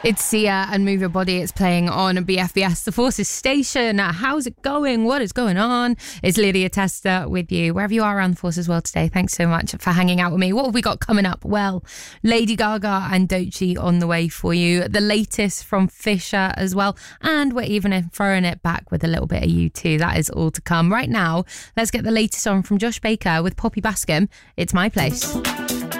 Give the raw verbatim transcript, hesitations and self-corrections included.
It's Sia and Move Your Body. It's playing on B F B S, The Forces Station. How's it going? What is going on? It's Lydia Tester with you, wherever you are around the Forces world today. Thanks so much for hanging out with me. What have we got coming up? Well, Lady Gaga and Doechii on the way for you. The latest from Fisher as well. And we're even throwing it back with a little bit of U two. That is all to come. Right now, let's get the latest on from Josh Baker with Poppy Bascom. It's My Place.